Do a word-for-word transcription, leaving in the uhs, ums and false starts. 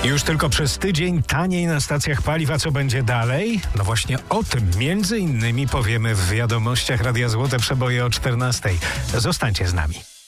Już tylko przez tydzień taniej na stacjach paliw, a co będzie dalej? No właśnie o tym między innymi powiemy w wiadomościach Radia Złote Przeboje o czternastej. Zostańcie z nami.